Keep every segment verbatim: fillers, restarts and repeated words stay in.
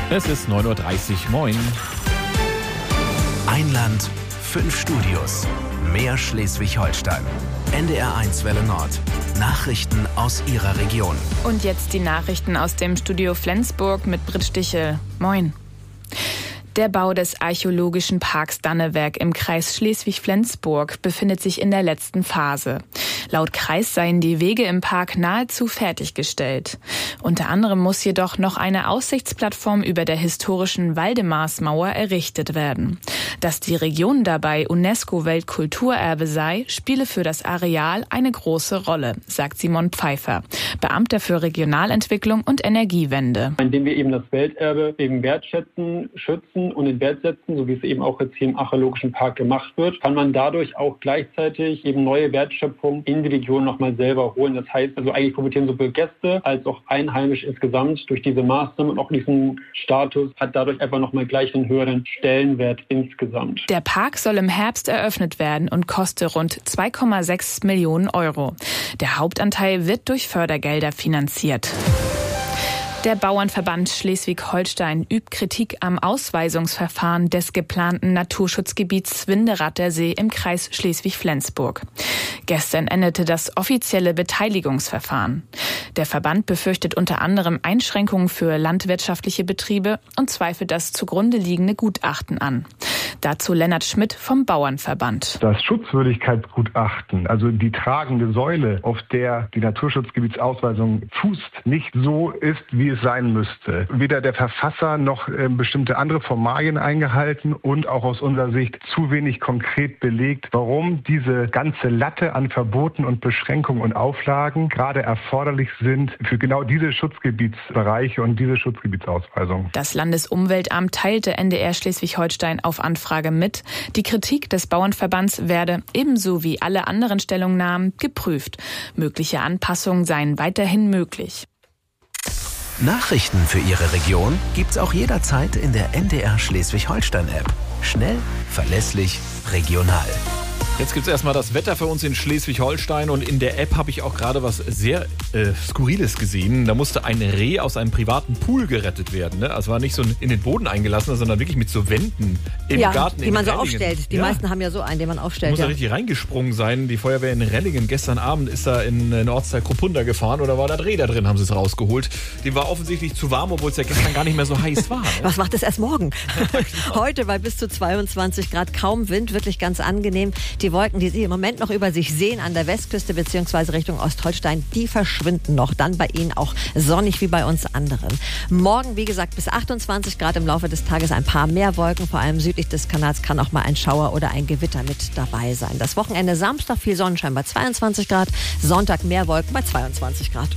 Es ist neun Uhr dreißig, moin. Ein Land, fünf Studios, mehr Schleswig-Holstein. N D R eins Welle Nord. Nachrichten aus Ihrer Region. Und jetzt die Nachrichten aus dem Studio Flensburg mit Britt Stichel. Moin. Der Bau des archäologischen Parks Dannewerk im Kreis Schleswig-Flensburg befindet sich in der letzten Phase. Laut Kreis seien die Wege im Park nahezu fertiggestellt. Unter anderem muss jedoch noch eine Aussichtsplattform über der historischen Waldemarsmauer errichtet werden. Dass die Region dabei UNESCO-Weltkulturerbe sei, spiele für das Areal eine große Rolle, sagt Simon Pfeiffer, Beamter für Regionalentwicklung und Energiewende. Indem wir eben das Welterbe eben wertschätzen, schützen und in Wert setzen, so wie es eben auch jetzt hier im Archäologischen Park gemacht wird, kann man dadurch auch gleichzeitig eben neue Wertschöpfung in die Region nochmal selber holen. Das heißt, also eigentlich profitieren sowohl Gäste als auch Einheimisch insgesamt durch diese Maßnahmen und auch diesen Status hat dadurch einfach nochmal gleich einen höheren Stellenwert insgesamt. Der Park soll im Herbst eröffnet werden und koste rund zwei Komma sechs Millionen Euro. Der Hauptanteil wird durch Fördergelder finanziert. Der Bauernverband Schleswig-Holstein übt Kritik am Ausweisungsverfahren des geplanten Naturschutzgebiets Winderattersee im Kreis Schleswig-Flensburg. Gestern endete das offizielle Beteiligungsverfahren. Der Verband befürchtet unter anderem Einschränkungen für landwirtschaftliche Betriebe und zweifelt das zugrunde liegende Gutachten an. Dazu Lennart Schmidt vom Bauernverband. Das Schutzwürdigkeitsgutachten, also die tragende Säule, auf der die Naturschutzgebietsausweisung fußt, nicht so ist, wie es sein müsste. Weder der Verfasser noch äh, bestimmte andere Formalien eingehalten und auch aus unserer Sicht zu wenig konkret belegt, warum diese ganze Latte an Verboten und Beschränkungen und Auflagen gerade erforderlich sind für genau diese Schutzgebietsbereiche und diese Schutzgebietsausweisung. Das Landesumweltamt teilte N D R Schleswig-Holstein auf Anfrage mit, die Kritik des Bauernverbands werde ebenso wie alle anderen Stellungnahmen geprüft. Mögliche Anpassungen seien weiterhin möglich. Nachrichten für Ihre Region gibt's auch jederzeit in der N D R Schleswig-Holstein-App. Schnell, verlässlich, regional. Jetzt gibt es erstmal das Wetter für uns in Schleswig-Holstein und in der App habe ich auch gerade was sehr äh, Skurriles gesehen. Da musste ein Reh aus einem privaten Pool gerettet werden. Ne? Also war nicht so in den Boden eingelassen, sondern wirklich mit so Wänden im ja, Garten. Die man so Rellingen aufstellt. Die ja. meisten haben ja so einen, den man aufstellt. Muss ja da richtig reingesprungen sein. Die Feuerwehr in Rellingen gestern Abend ist da in den Ortsteil Kruppunda gefahren oder war da Reh da drin, haben sie es rausgeholt. Dem war offensichtlich zu warm, obwohl es ja gestern gar nicht mehr so heiß war. Ne? Was macht es erst morgen? Genau. Heute bei bis zu zweiundzwanzig Grad, kaum Wind, wirklich ganz angenehm. Die Wolken, die Sie im Moment noch über sich sehen an der Westküste bzw. Richtung Ostholstein, die verschwinden noch. Dann bei Ihnen auch sonnig wie bei uns anderen. Morgen, wie gesagt, bis achtundzwanzig Grad, im Laufe des Tages ein paar mehr Wolken. Vor allem südlich des Kanals kann auch mal ein Schauer oder ein Gewitter mit dabei sein. Das Wochenende Samstag viel Sonnenschein bei zweiundzwanzig Grad, Sonntag mehr Wolken bei zweiundzwanzig Grad.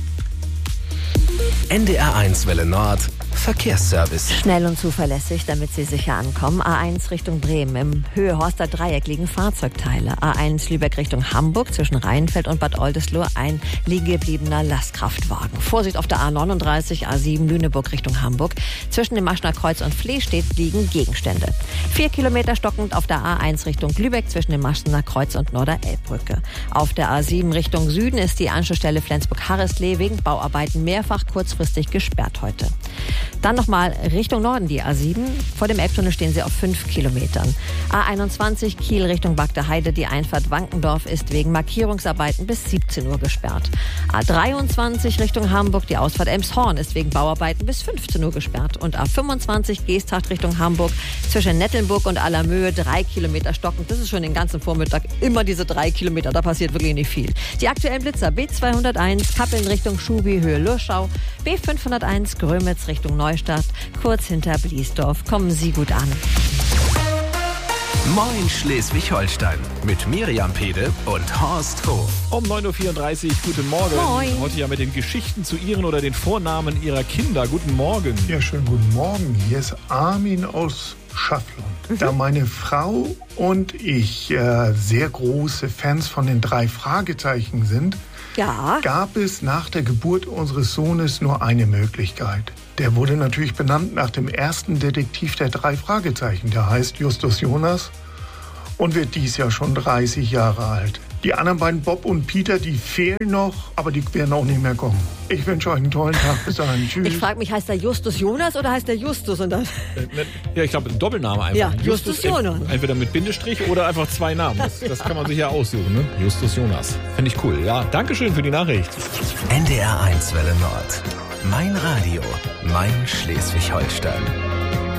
N D R eins Welle Nord. Verkehrsservice. Schnell und zuverlässig, damit Sie sicher ankommen. A eins Richtung Bremen. Im Höhe-Horster Dreieck liegen Fahrzeugteile. A eins Lübeck Richtung Hamburg. Zwischen Rheinfeld und Bad Oldesloe ein liegengebliebener Lastkraftwagen. Vorsicht auf der A neununddreißig, A sieben Lüneburg Richtung Hamburg. Zwischen dem Maschner Kreuz und Flehstedt liegen Gegenstände. Vier Kilometer stockend auf der A eins Richtung Lübeck zwischen dem Maschner Kreuz und Norderelbbrücke. Auf der A sieben Richtung Süden ist die Anschlussstelle Flensburg-Harreslee wegen Bauarbeiten mehrfach kurzfristig gesperrt heute. Dann nochmal Richtung Norden die A sieben. Vor dem Elbtunnel stehen sie auf fünf Kilometern. A einundzwanzig Kiel Richtung Bagdeheide. Die Einfahrt Wankendorf ist wegen Markierungsarbeiten bis siebzehn Uhr gesperrt. A dreiundzwanzig Richtung Hamburg. Die Ausfahrt Elmshorn ist wegen Bauarbeiten bis fünfzehn Uhr gesperrt. Und A fünfundzwanzig Geesthacht Richtung Hamburg. Zwischen Nettelnburg und Allermöhe drei Kilometer stockend. Das ist schon den ganzen Vormittag immer diese drei Kilometer. Da passiert wirklich nicht viel. Die aktuellen Blitzer B zweihunderteins Kappeln Richtung Schubi, Höhe Lurschau. B fünfhunderteins Grömitz Richtung Neustadt, kurz hinter Bliesdorf. Kommen Sie gut an. Moin Schleswig-Holstein mit Miriam Pede und Horst Hof. Um neun Uhr vierunddreißig, guten Morgen. Moin. Heute ja mit den Geschichten zu Ihren oder den Vornamen Ihrer Kinder. Guten Morgen. Ja, schönen guten Morgen. Hier ist Armin aus Schafflund. Mhm. Da meine Frau und ich äh, sehr große Fans von den drei Fragezeichen sind, ja. gab es nach der Geburt unseres Sohnes nur eine Möglichkeit. Der wurde natürlich benannt nach dem ersten Detektiv der drei Fragezeichen. Der heißt Justus Jonas und wird dies Jahr schon dreißig Jahre alt. Die anderen beiden, Bob und Peter, die fehlen noch, aber die werden auch nicht mehr kommen. Ich wünsche euch einen tollen Tag. Bis dahin. Tschüss. Ich frage mich, heißt der Justus Jonas oder heißt der Justus? Und das Ja, ich glaube, Doppelname einfach. Ja, Justus Jonas. Entweder mit Bindestrich oder einfach zwei Namen. Das, das kann man sich ja aussuchen, ne? Justus Jonas. Finde ich cool. Ja, Dankeschön für die Nachricht. N D R eins Welle Nord. Mein Radio. Mein Schleswig-Holstein.